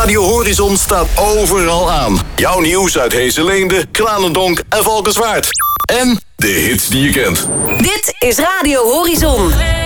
Radio Horizon staat overal aan. Jouw nieuws uit Heeseleende, Kranendonk en Valkenswaard. En de hits die je kent. Dit is Radio Horizon.